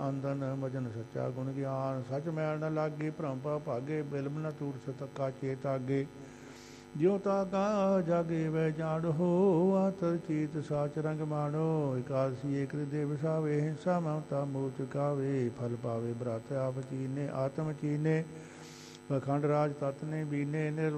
ਅੰਦਨ ਮਜਨ ਸੱਚਾ ਗੁਣ ਗਿਆਨ ਸੱਚ ਮੈਲ ਨ ਲਾਗੇ ਭਰਮ ਪਾ ਭਾਗੇ ਬਿਲਮ ਨ ਤੂਰ ਸਤਕਾ ਚੇਤ ਆਗੇ ਜਿਉ ਤਾ ਕਾ ਜਾਗੇ ਵੈ ਜਾਣੋ ਆਤਰ ਚੀਤ ਸਾਚ ਰੰਗ ਮਾਣੋ ਇਕਾਦਸੀ ਏਕ ਦੇ ਵਿਸਾਵੇ ਹਿੰਸਾ ਮਮਤਾ ਮੋਹ ਚੁਕਾਵੇ ਫਲ ਪਾਵੇ ਬ੍ਰਤ ਆਪ ਚੀਨੇ ਆਤਮ ਚੀਨੇ ਪਖੰਡ ਰਾਜ ਤਤ ਨੇ ਬੀਨੇ